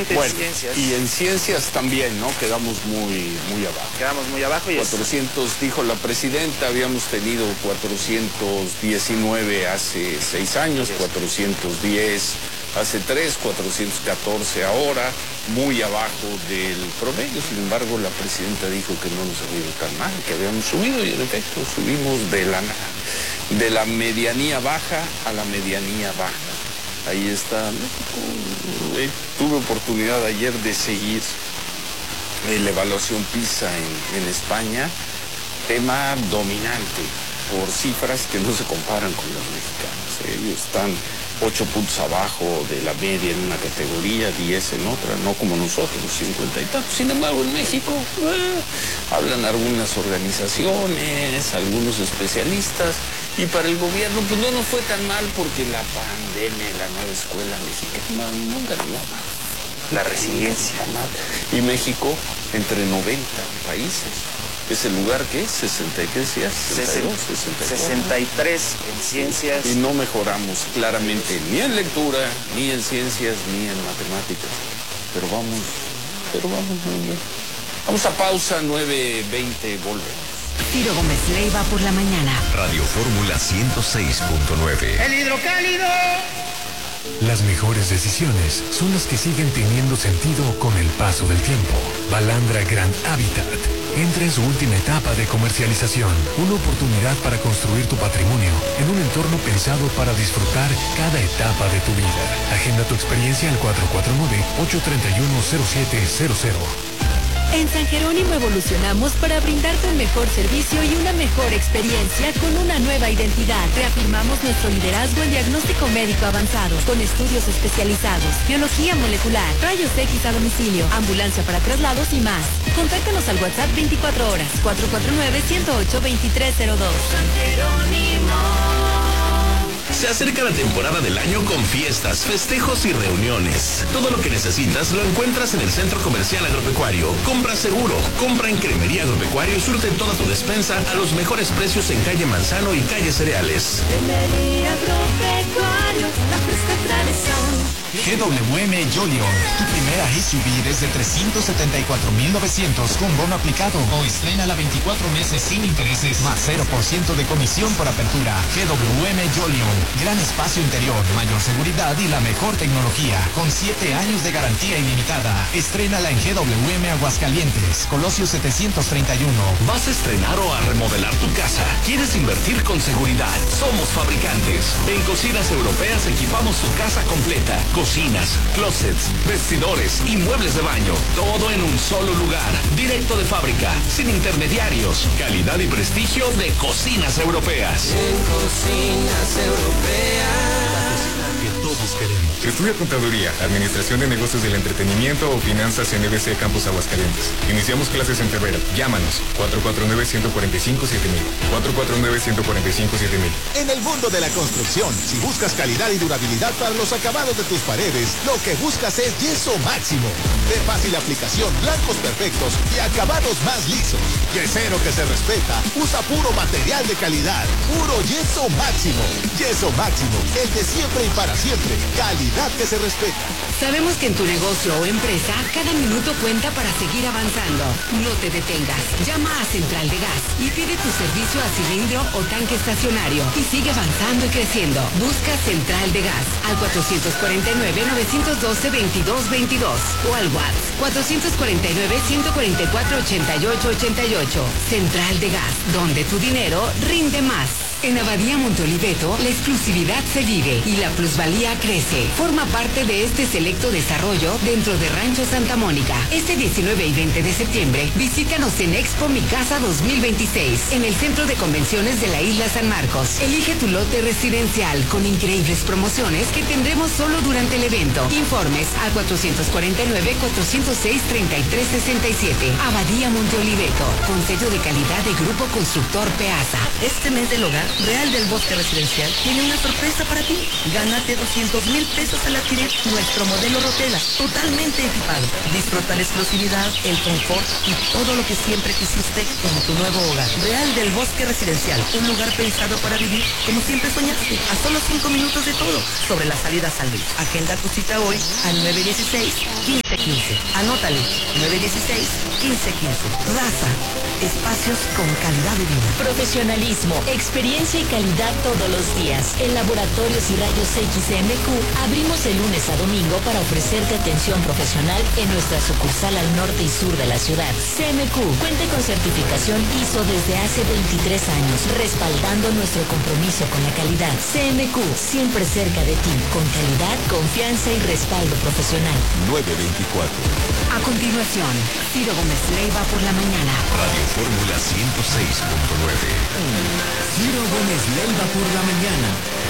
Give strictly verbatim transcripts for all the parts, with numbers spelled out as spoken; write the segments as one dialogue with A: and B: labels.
A: excelente
B: bueno,
A: en ciencias.
B: Y en ciencias también, ¿no? Quedamos muy, muy abajo.
A: Quedamos muy abajo y
B: cuatrocientos, es... dijo la presidenta, habíamos tenido cuatrocientos diecinueve hace seis años, cuatrocientos diez hace tres, cuatrocientos catorce ahora, muy abajo del promedio. Sin embargo, la presidenta dijo que no nos había ido tan mal, que habíamos subido, y en efecto subimos de la, de la medianía baja a la medianía baja. Ahí está México. Eh, tuve oportunidad ayer de seguir eh, la evaluación PISA en, en España, tema dominante por cifras que no se comparan con los mexicanos. Ellos están ocho puntos abajo de la media en una categoría, diez en otra, no como nosotros, cincuenta y tantos. Sin embargo, en México eh, hablan algunas organizaciones, algunos especialistas, y para el gobierno pues no nos fue tan mal porque la pandemia, la nueva escuela mexicana, nunca nos va mal. La resiliencia, ¿no? Y México, entre noventa países, es el lugar que es sesenta y tres, sesenta y dos, sesenta y cuatro.
A: sesenta y tres en ciencias.
B: Y no mejoramos claramente ni en lectura, ni en ciencias, ni en matemáticas. Pero vamos, pero vamos muy bien. Vamos a pausa, nueve veinte, volvemos.
C: Ciro Gómez Leiva por la mañana.
D: Radio Fórmula ciento seis punto nueve.
A: ¡El hidrocálido!
E: Las mejores decisiones son las que siguen teniendo sentido con el paso del tiempo. Balandra Grand Habitat entra en su última etapa de comercialización. Una oportunidad para construir tu patrimonio en un entorno pensado para disfrutar cada etapa de tu vida. Agenda tu experiencia al cuatro cuatro nueve, ocho tres uno, cero siete cero cero.
F: En San Jerónimo evolucionamos para brindarte un mejor servicio y una mejor experiencia con una nueva identidad. Reafirmamos nuestro liderazgo en diagnóstico médico avanzado, con estudios especializados, biología molecular, rayos X a domicilio, ambulancia para traslados y más. Contáctanos al WhatsApp veinticuatro horas, cuatro cuatro nueve, uno cero ocho, dos tres cero dos. San Jerónimo.
D: Se acerca la temporada del año con fiestas, festejos y reuniones. Todo lo que necesitas lo encuentras en el Centro Comercial Agropecuario. Compra seguro, compra en Cremería Agropecuario y surte toda tu despensa a los mejores precios en calle Manzano y calle Cereales.
F: Cremería Agropecuario, la fresca tradición.
G: G W M Jolion, tu primera S U V desde trescientos setenta y cuatro mil novecientos con bono aplicado. O estrénala veinticuatro meses sin intereses, más cero por ciento de comisión por apertura. G W M Jolion, gran espacio interior, mayor seguridad y la mejor tecnología, con siete años de garantía ilimitada. Estrénala en G W M Aguascalientes, Colosio setecientos treinta y uno.
D: ¿Vas a estrenar o a remodelar tu casa? ¿Quieres invertir con seguridad? Somos fabricantes. En Cocinas Europeas equipamos tu casa completa. Cocinas, closets, vestidores y muebles de baño. Todo en un solo lugar. Directo de fábrica, sin intermediarios. Calidad y prestigio de Cocinas Europeas.
H: En Cocinas Europeas.
D: Que todos queremos.
I: Estudia Contaduría, Administración de Negocios del Entretenimiento o Finanzas en E B C Campus Aguascalientes. Iniciamos clases en febrero. Llámanos cuatro cuatro nueve, uno cuatro cinco, siete mil. cuatro cuatro nueve, uno cuatro cinco, siete mil.
J: En el mundo de la construcción, si buscas calidad y durabilidad para los acabados de tus paredes, lo que buscas es Yeso Máximo. De fácil aplicación, blancos perfectos y acabados más lisos. Yesero que se respeta, usa puro material de calidad. Puro Yeso Máximo. Yeso Máximo, el de siempre y para siempre. Calidad que se respeta.
C: Sabemos que en tu negocio o empresa, cada minuto cuenta para seguir avanzando. No te detengas. Llama a Central de Gas y pide tu servicio a cilindro o tanque estacionario y sigue avanzando y creciendo. Busca Central de Gas al cuatro cuatro nueve, nueve uno dos, dos dos dos dos o al WhatsApp cuatro cuatro nueve, uno cuatro cuatro, ocho ocho ocho ocho. Central de Gas, donde tu dinero rinde más. En Abadía Monteoliveto, la exclusividad se vive y la plusvalía crece. Forma parte de este selecto desarrollo dentro de Rancho Santa Mónica. Este diecinueve y veinte de septiembre, visítanos en Expo Mi Casa dos mil veintiséis, en el Centro de Convenciones de la Isla San Marcos. Elige tu lote residencial con increíbles promociones que tendremos solo durante el evento. Informes al cuatro cuatro nueve, cuatro cero seis, tres tres seis siete. Abadía Monteoliveto, con sello de calidad de Grupo Constructor Peasa.
K: Este mes del hogar Real del Bosque Residencial tiene una sorpresa para ti. Gánate doscientos mil pesos al adquirir nuestro modelo Modelo Rotela, totalmente equipado. Disfruta la exclusividad, el confort y todo lo que siempre quisiste en tu nuevo hogar. Real del Bosque Residencial, un lugar pensado para vivir como siempre soñaste, a solo cinco minutos de todo, sobre la salida San Luis. Agenda tu cita hoy al nueve uno seis, uno cinco uno cinco. Anótale, nueve uno seis, uno cinco uno cinco. Raza, espacios con calidad de vida.
F: Profesionalismo, experiencia y calidad todos los días. En Laboratorios y Rayos X C M Q abrimos de lunes a domingo para ofrecerte atención profesional en nuestra sucursal al norte y sur de la ciudad. C M Q cuenta con certificación I S O desde hace veintitrés años, respaldando nuestro compromiso con la calidad. C M Q, siempre cerca de ti, con calidad, confianza y respaldo profesional.
J: nueve veinticuatro.
C: A continuación, Ciro Gómez Leiva por la mañana.
D: Radio Fórmula ciento seis punto nueve.
E: Ciro Gómez Leiva por la mañana.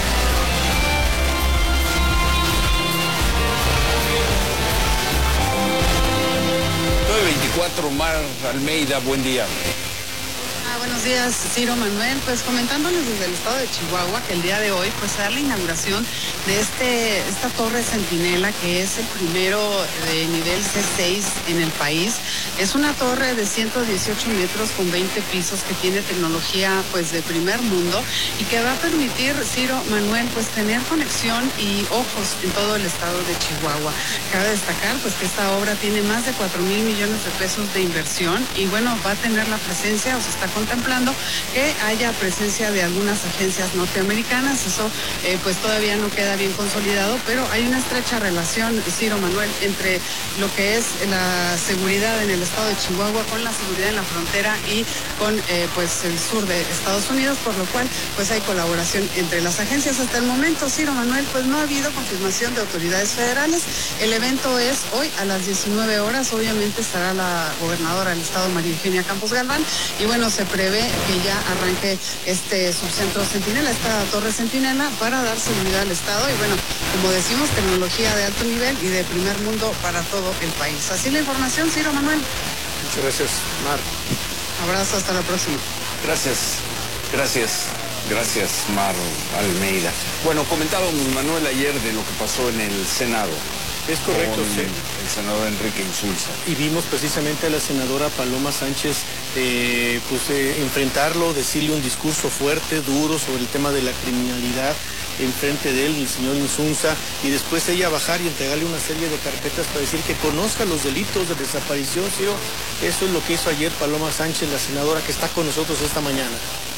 B: nueve veinticuatro, Mar Almeida, buen día.
L: Ah, buenos días, Ciro Manuel. Pues comentándoles desde el estado de Chihuahua que el día de hoy pues se da la inauguración de este esta torre Centinela, que es el primero de nivel C seis en el país. Es una torre de ciento dieciocho metros con veinte pisos que tiene tecnología pues de primer mundo y que va a permitir, Ciro Manuel, pues tener conexión y ojos en todo el estado de Chihuahua. Cabe destacar pues que esta obra tiene más de cuatro mil millones de pesos de inversión y bueno, va a tener la presencia, o se está contemplando que haya presencia de algunas agencias norteamericanas. Eso eh, pues todavía no queda bien consolidado, pero hay una estrecha relación, Ciro Manuel, entre lo que es la seguridad en el estado de Chihuahua con la seguridad en la frontera y con eh, pues el sur de Estados Unidos, por lo cual pues hay colaboración entre las agencias. Hasta el momento, Ciro Manuel, pues no ha habido confirmación de autoridades federales. El evento es hoy a las diecinueve horas, obviamente estará la gobernadora del estado, María Eugenia Campos Galván, y bueno, se prevé que ya arranque este subcentro Centinela, esta torre Centinela, para dar seguridad al estado y bueno, como decimos, tecnología de alto nivel y de primer mundo para todo el país. Así la información, Ciro Manuel.
B: Muchas gracias, Mar.
L: Abrazo, hasta la próxima.
B: Gracias, gracias, gracias, Mar Almeida. Bueno, comentábamos, Manuel, ayer de lo que pasó en el Senado.
M: Es correcto,
B: con
M: sí.
B: El senador Enrique Insulza.
M: Y vimos precisamente a la senadora Paloma Sánchez eh, pues, eh, enfrentarlo, decirle un discurso fuerte, duro sobre el tema de la criminalidad enfrente de él, el señor Insulza, y después ella bajar y entregarle una serie de carpetas para decir que conozca los delitos de desaparición, Ciro. Eso es lo que hizo ayer Paloma Sánchez, la senadora que está con nosotros esta mañana.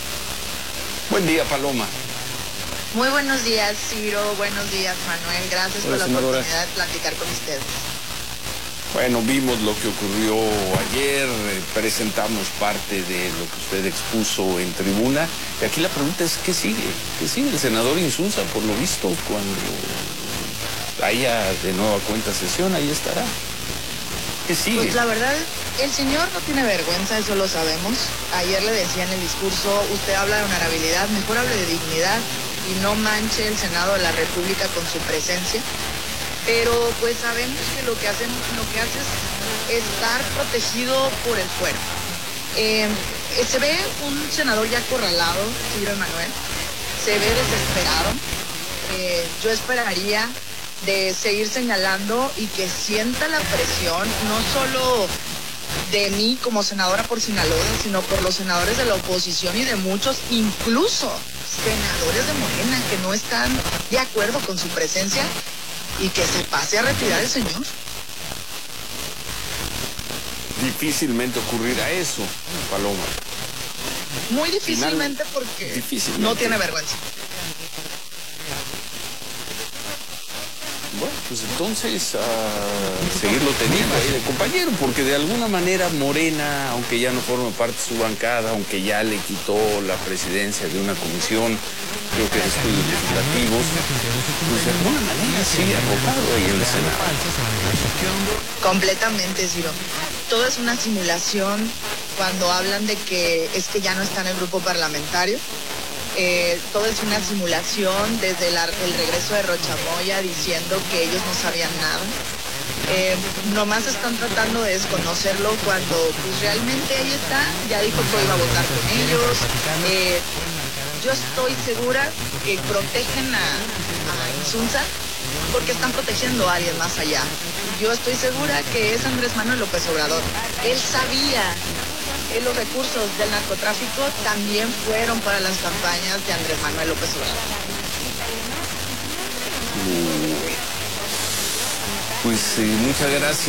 B: Buen día, Paloma.
N: Muy buenos días, Ciro. Buenos días, Manuel. Gracias
B: Hola,
N: por la
B: senadora.
N: oportunidad de platicar con ustedes.
B: Bueno, vimos lo que ocurrió ayer, eh, presentamos parte de lo que usted expuso en tribuna, y aquí la pregunta es, ¿qué sigue? ¿Qué sigue el senador Insulza? Por lo visto, cuando haya de nueva cuenta sesión, ahí estará. ¿Qué sigue?
N: Pues la verdad, el señor no tiene vergüenza, eso lo sabemos. Ayer le decía en el discurso, usted habla de honorabilidad, mejor hable de dignidad y no manche el Senado de la República con su presencia. Pero pues sabemos que lo que hacemos, lo que hace es estar protegido por el fuero. Eh, se ve un senador ya acorralado, Ciro Emanuel, se ve desesperado. Eh, yo esperaría de seguir señalando y que sienta la presión, no solo de mí como senadora por Sinaloa, sino por los senadores de la oposición y de muchos, incluso senadores de Morena, que no están de acuerdo con su presencia, y que se pase a retirar el señor.
B: Difícilmente ocurrirá eso, Paloma.
N: Muy difícilmente, Final, porque difícilmente. No tiene vergüenza.
B: Bueno, pues entonces a seguirlo teniendo ahí de compañero, porque de alguna manera Morena, aunque ya no forma parte de su bancada, aunque ya le quitó la presidencia de una comisión, creo que de estudios legislativos, pues de alguna manera sigue arropado ahí en el Senado.
N: Completamente, Ciro. Todo es una simulación cuando hablan de que es que ya no está en el grupo parlamentario. Eh, todo es una simulación desde la, el regreso de Rochamoya diciendo que ellos no sabían nada. Eh, nomás están tratando de desconocerlo cuando pues realmente ahí está, ya dijo que iba a votar con ellos. Eh, yo estoy segura que protegen a, a Insulza porque están protegiendo a alguien más allá. Yo estoy segura que es Andrés Manuel López Obrador. Él sabía que los recursos del narcotráfico también fueron para las campañas de Andrés Manuel López Obrador.
B: Pues eh, muchas gracias.